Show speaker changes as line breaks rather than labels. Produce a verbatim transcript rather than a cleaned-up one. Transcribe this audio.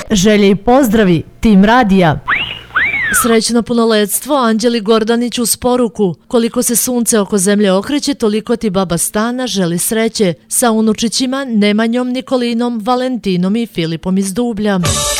Želje i pozdravi, tim radija.
Srećno punoletstvo Anđeli Gordanić uz poruku: koliko se sunce oko zemlje okreće, toliko ti baba Stana želi sreće. Sa unučićima Nemanjom, Nikolinom, Valentinom i Filipom iz Dublja.